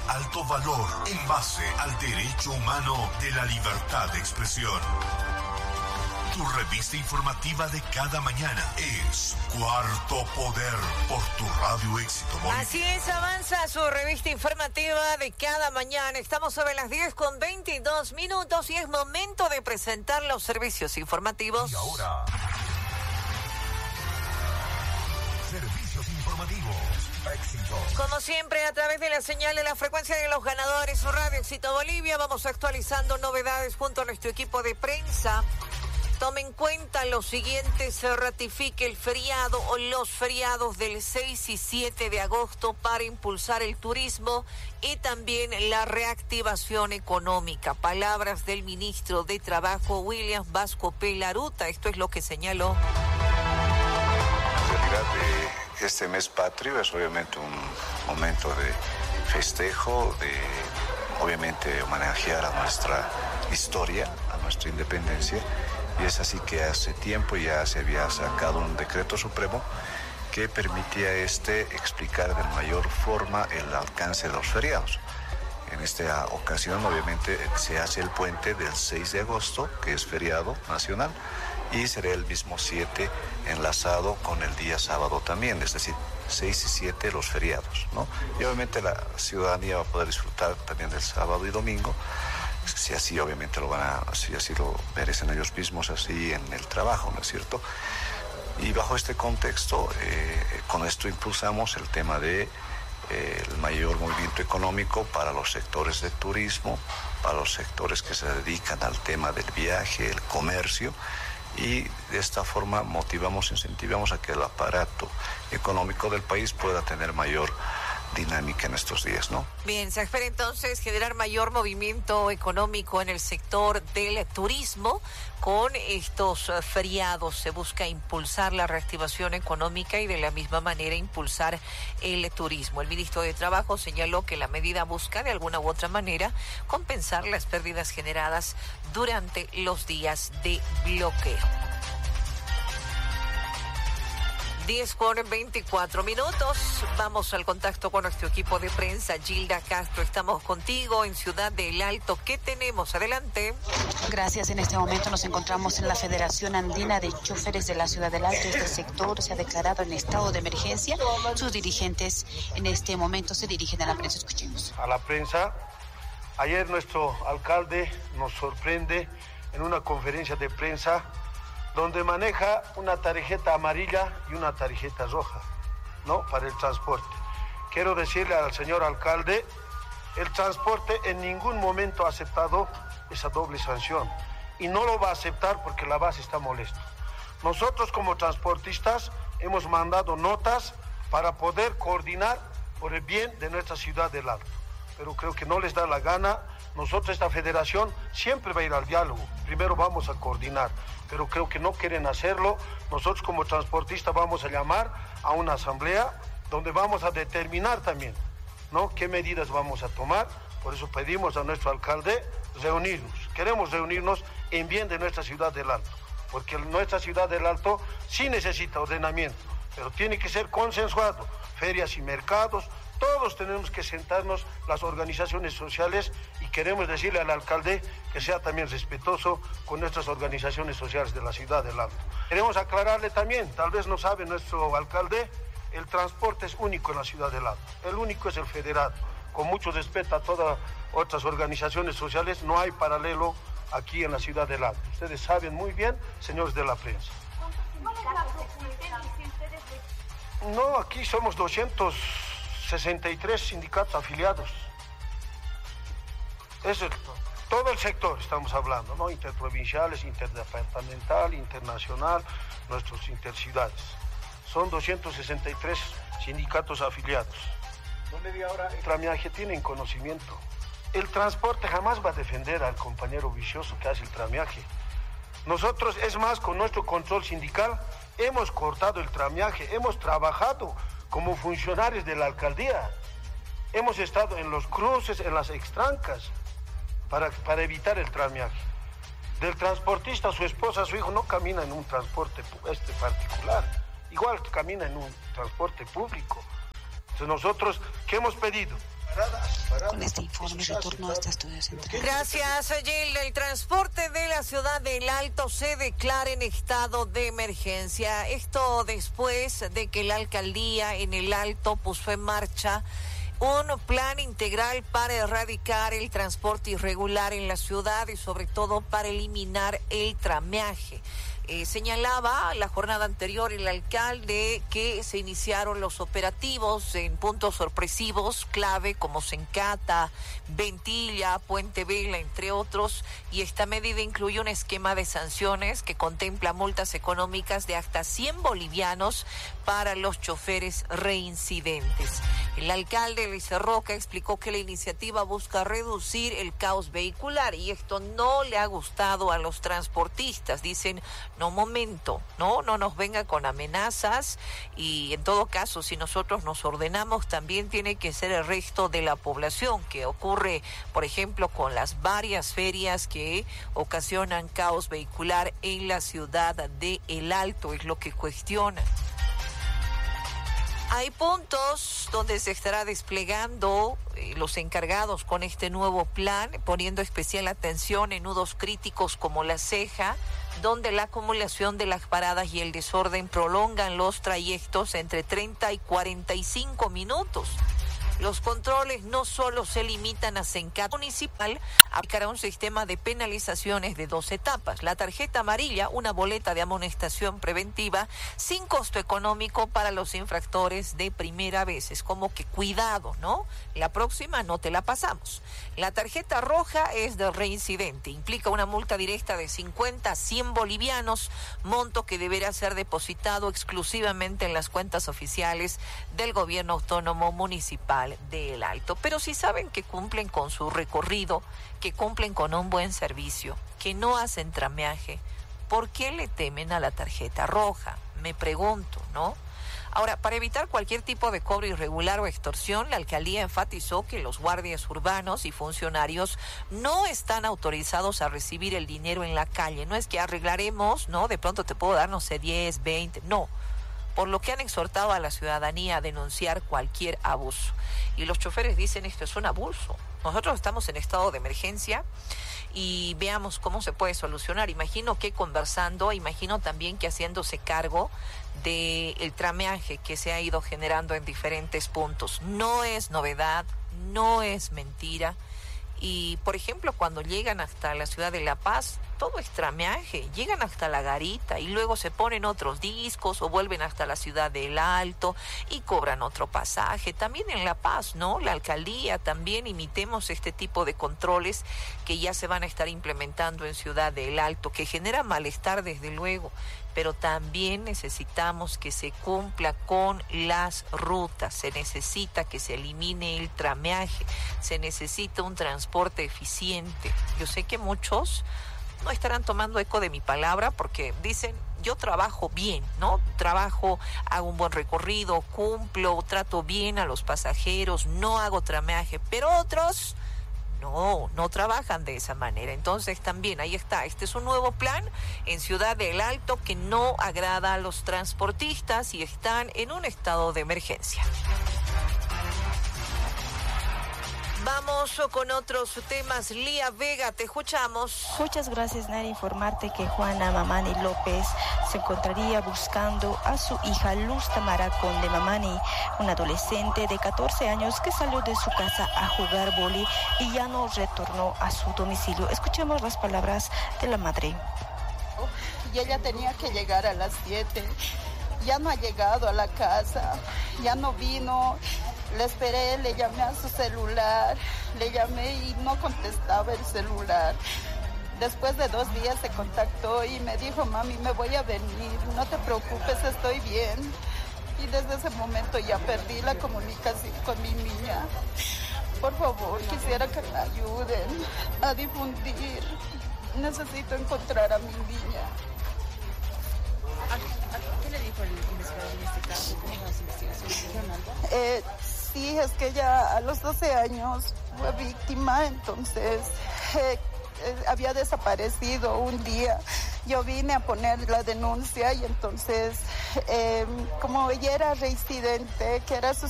alto valor en base al derecho humano de la libertad de expresión. Tu revista informativa de cada mañana es Cuarto Poder por tu Radio Éxito Bolivia. Así es, avanza su revista informativa de cada mañana. Estamos sobre las 10:22 y es momento de presentar los servicios informativos. Y ahora, servicios informativos Éxito. Como siempre, a través de la señal de la frecuencia de los ganadores, su Radio Éxito Bolivia, vamos actualizando novedades junto a nuestro equipo de prensa. Tome en cuenta lo siguiente: se ratifique el feriado o los feriados del 6 y 7 de agosto para impulsar el turismo y también la reactivación económica. Palabras del ministro de Trabajo, William Vasco Pelaruta. Esto es lo que señaló. En realidad, este mes patrio es obviamente un momento de festejo, de obviamente homenajear a nuestra historia, a nuestra independencia. Y es así que hace tiempo ya se había sacado un decreto supremo que permitía explicar de mayor forma el alcance de los feriados. En esta ocasión, obviamente, se hace el puente del 6 de agosto, que es feriado nacional, y será el mismo 7 enlazado con el día sábado también, es decir, 6 y 7 los feriados, ¿no? Y obviamente la ciudadanía va a poder disfrutar también del sábado y domingo, si así obviamente si así lo merecen ellos mismos, así en el trabajo, ¿no es cierto? Y bajo este contexto, con esto impulsamos el tema de el mayor movimiento económico para los sectores de turismo, para los sectores que se dedican al tema del viaje, el comercio, y de esta forma motivamos, incentivamos a que el aparato económico del país pueda tener mayor dinámica en estos días, ¿no? Bien, se espera entonces generar mayor movimiento económico en el sector del turismo. Con estos feriados se busca impulsar la reactivación económica y de la misma manera impulsar el turismo. El ministro de Trabajo señaló que la medida busca de alguna u otra manera compensar las pérdidas generadas durante los días de bloqueo. 10:24. Vamos al contacto con nuestro equipo de prensa. Gilda Castro, estamos contigo en Ciudad del Alto. ¿Qué tenemos? Adelante. Gracias. En este momento nos encontramos en la Federación Andina de Choferes de la Ciudad del Alto. Este sector se ha declarado en estado de emergencia. Sus dirigentes en este momento se dirigen a la prensa. Escuchemos. A la prensa. Ayer nuestro alcalde nos sorprende en una conferencia de prensa donde maneja una tarjeta amarilla y una tarjeta roja, ¿no?, para el transporte. Quiero decirle al señor alcalde, el transporte en ningún momento ha aceptado esa doble sanción y no lo va a aceptar porque la base está molesta. Nosotros como transportistas hemos mandado notas para poder coordinar por el bien de nuestra Ciudad del Alto, pero creo que no les da la gana. Nosotros, esta federación, siempre va a ir al diálogo. Primero vamos a coordinar, pero creo que no quieren hacerlo. Nosotros como transportistas vamos a llamar a una asamblea donde vamos a determinar también, ¿no?, qué medidas vamos a tomar. Por eso pedimos a nuestro alcalde reunirnos. Queremos reunirnos en bien de nuestra Ciudad del Alto, porque nuestra Ciudad del Alto sí necesita ordenamiento, pero tiene que ser consensuado. Ferias y mercados, todos tenemos que sentarnos, las organizaciones sociales, y queremos decirle al alcalde que sea también respetuoso con nuestras organizaciones sociales de la Ciudad del Alto. Queremos aclararle también, tal vez no sabe nuestro alcalde, el transporte es único en la Ciudad del Alto. El único es el federado. Con mucho respeto a todas otras organizaciones sociales, no hay paralelo aquí en la Ciudad del Alto. Ustedes saben muy bien, señores de la prensa. No, aquí somos 263 sindicatos afiliados. Es todo el sector estamos hablando, ¿no? Interprovinciales, interdepartamental, internacional, nuestros interciudades. Son 263 sindicatos afiliados. ¿Dónde vi ahora? El tramiaje tienen conocimiento. El transporte jamás va a defender al compañero vicioso que hace el tramiaje. Nosotros, es más, con nuestro control sindical, hemos cortado el tramiaje, hemos trabajado como funcionarios de la alcaldía. Hemos estado en los cruces, en las extrancas, para evitar el tramiaje. Del transportista, su esposa, su hijo no camina en un transporte particular, igual camina en un transporte público. Entonces nosotros, ¿qué hemos pedido? Con este informe retorno a este estudio central. Gracias, Gilda. El transporte de la ciudad del Alto se declara en estado de emergencia. Esto después de que la alcaldía en el Alto puso en marcha un plan integral para erradicar el transporte irregular en la ciudad y sobre todo para eliminar el trameaje. Señalaba la jornada anterior el alcalde que se iniciaron los operativos en puntos sorpresivos clave como Sencata, Ventilla, Puente Vela, entre otros, y esta medida incluye un esquema de sanciones que contempla multas económicas de hasta 100 bolivianos para los choferes reincidentes. El alcalde Luis Roca explicó que la iniciativa busca reducir el caos vehicular y esto no le ha gustado a los transportistas. Dicen, no nos venga con amenazas y en todo caso, si nosotros nos ordenamos, también tiene que ser el resto de la población, que ocurre, por ejemplo, con las varias ferias que ocasionan caos vehicular en la ciudad de El Alto, es lo que cuestionan. Hay puntos donde se estará desplegando los encargados con este nuevo plan, poniendo especial atención en nudos críticos como La Ceja, donde la acumulación de las paradas y el desorden prolongan los trayectos entre 30 y 45 minutos. Los controles no solo se limitan a Sencata Municipal, aplicará un sistema de penalizaciones de 2 etapas. La tarjeta amarilla, una boleta de amonestación preventiva sin costo económico para los infractores de primera vez. Es como que cuidado, ¿no? La próxima no te la pasamos. La tarjeta roja es de reincidente. Implica una multa directa de 50 a 100 bolivianos, monto que deberá ser depositado exclusivamente en las cuentas oficiales del gobierno autónomo municipal de El Alto. Pero si saben que cumplen con su recorrido, que cumplen con un buen servicio, que no hacen trameaje, ¿por qué le temen a la tarjeta roja? Me pregunto, ¿no? Ahora, para evitar cualquier tipo de cobro irregular o extorsión, la alcaldía enfatizó que los guardias urbanos y funcionarios no están autorizados a recibir el dinero en la calle. No es que arreglaremos, ¿no? De pronto te puedo dar, no sé, 10, 20, no. Por lo que han exhortado a la ciudadanía a denunciar cualquier abuso. Y los choferes dicen, esto es un abuso. Nosotros estamos en estado de emergencia y veamos cómo se puede solucionar. Imagino que conversando, imagino también que haciéndose cargo del trameaje que se ha ido generando en diferentes puntos. No es novedad, no es mentira. Y, por ejemplo, cuando llegan hasta la ciudad de La Paz, todo es trameaje. Llegan hasta La Garita y luego se ponen otros discos o vuelven hasta la ciudad del Alto y cobran otro pasaje. También en La Paz, ¿no? La alcaldía también imitemos este tipo de controles que ya se van a estar implementando en Ciudad del Alto, que genera malestar desde luego, pero también necesitamos que se cumpla con las rutas, se necesita que se elimine el trameaje, se necesita un transporte eficiente. Yo sé que muchos no estarán tomando eco de mi palabra porque dicen, yo trabajo bien, ¿no? Trabajo, hago un buen recorrido, cumplo, trato bien a los pasajeros, no hago trameaje, pero otros no trabajan de esa manera. Entonces también ahí está, este es un nuevo plan en Ciudad del Alto que no agrada a los transportistas y están en un estado de emergencia. Vamos con otros temas. Lía Vega, te escuchamos. Muchas gracias, Nari. Informarte que Juana Mamani López se encontraría buscando a su hija Luz Tamara Conde Mamani, una adolescente de 14 años que salió de su casa a jugar vóley y ya no retornó a su domicilio. Escuchemos las palabras de la madre. Y ella tenía que llegar a las 7. Ya no ha llegado a la casa, ya no vino. Le esperé, le llamé a su celular, le llamé y no contestaba el celular. Después de 2 días se contactó y me dijo, mami, me voy a venir, no te preocupes, estoy bien. Y desde ese momento ya perdí la comunicación con mi niña. Por favor, quisiera que me ayuden a difundir. Necesito encontrar a mi niña. ¿Qué le dijo el investigador en este caso? ¿Cómo las investigaciones dijeron algo? Sí, es que ella a los 12 años fue víctima, entonces había desaparecido un día. Yo vine a poner la denuncia y entonces, como ella era reincidente, que era su